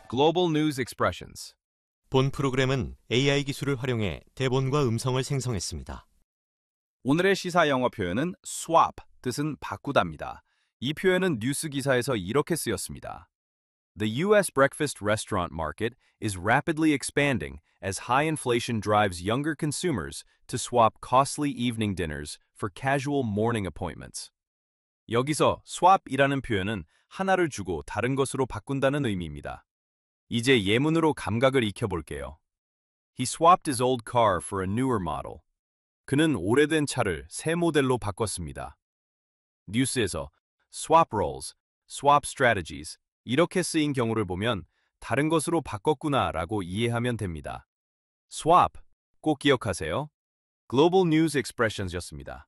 Global News Expressions. 본 프로그램은 AI 기술을 활용해 대본과 음성을 생성했습니다. 오늘의 시사 영어 표현은 swap, 뜻은 바꾸다입니다. 이 표현은 뉴스 기사에서 이렇게 쓰였습니다. The U.S. breakfast restaurant market is rapidly expanding as high inflation drives younger consumers to swap costly evening dinners for casual morning appointments. 여기서 swap이라는 표현은 하나를 주고 다른 것으로 바꾼다는 의미입니다. 이제 예문으로 감각을 익혀볼게요. He swapped his old car for a newer model. 그는 오래된 차를 새 모델로 바꿨습니다. 뉴스에서 swap roles, swap strategies 이렇게 쓰인 경우를 보면 다른 것으로 바꿨구나 라고 이해하면 됩니다. swap, 꼭 기억하세요. Global News Expressions였습니다.